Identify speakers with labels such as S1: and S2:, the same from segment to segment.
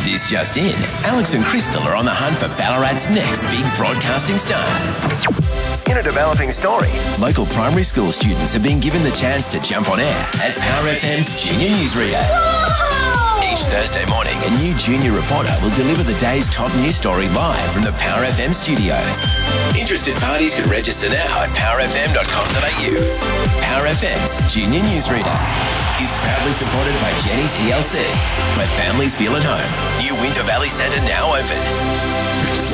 S1: This just in, Alex and Crystal are on the hunt for Ballarat's next big broadcasting star. In a developing story, local primary school students have been given the chance to jump on air as Power FM's junior newsreader. Each Thursday morning, a new junior reporter will deliver the day's top news story live from the Power FM studio. Interested parties can register now at powerfm.com.au. Power FM's junior newsreader is proudly supported by Jenny's TLC, where families feel at home. New Winter Valley Centre now open.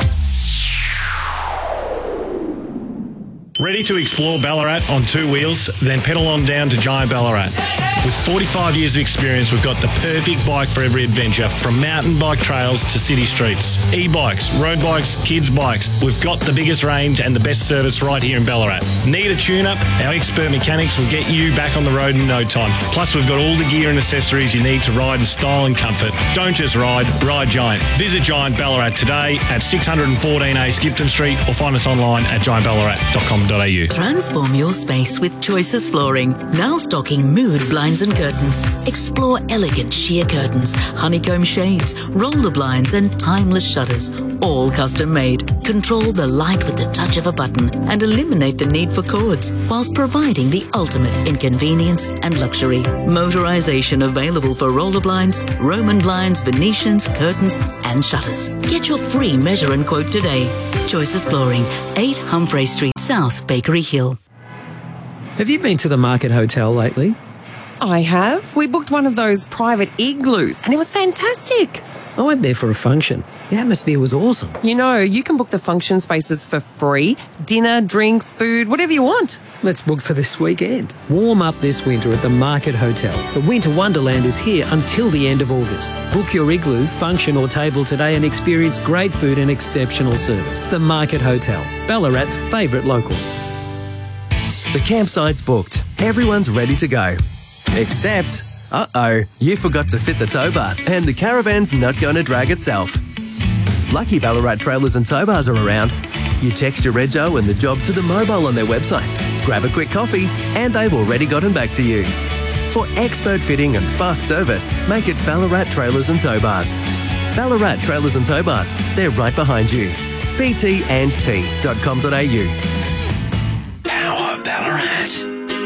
S2: Ready to explore Ballarat on two wheels? Then pedal on down to Giant Ballarat. With 45 years of experience, we've got the perfect bike for every adventure, from mountain bike trails to city streets. E-bikes, road bikes, kids' bikes. We've got the biggest range and the best service right here in Ballarat. Need a tune-up? Our expert mechanics will get you back on the road in no time. Plus, we've got all the gear and accessories you need to ride in style and comfort. Don't just ride Giant. Visit Giant Ballarat today at 614A Skipton Street or find us online at giantballarat.com.au.
S3: Transform your space with Choices Flooring. Now stocking mood blinds and curtains. Explore elegant sheer curtains, honeycomb shades, roller blinds and timeless shutters, all custom made. Control the light with the touch of a button and eliminate the need for cords, whilst providing the ultimate in convenience and luxury. Motorization available for roller blinds, Roman blinds, Venetians, curtains and shutters. Get your free measure and quote today. Choices Flooring, 8 Humphrey Street South, Bakery Hill.
S4: Have you been to the Market Hotel lately?
S5: I have. We booked one of those private igloos and it was fantastic.
S4: I went there for a function. The atmosphere was awesome.
S5: You know, you can book the function spaces for free. Dinner, drinks, food, whatever you want.
S4: Let's book for this weekend. Warm up this winter at the Market Hotel. The Winter Wonderland is here until the end of August. Book your igloo, function or table today and experience great food and exceptional service. The Market Hotel, Ballarat's favourite local.
S6: The campsite's booked. Everyone's ready to go. Except, you forgot to fit the tow bar and the caravan's not going to drag itself. Lucky Ballarat Trailers and Tow Bars are around. You text your rego and the job to the mobile on their website. Grab a quick coffee and they've already gotten back to you. For expert fitting and fast service, make it Ballarat Trailers and Tow Bars. Ballarat Trailers and Tow Bars, they're right behind you. btandt.com.au.
S1: Power Ballarat.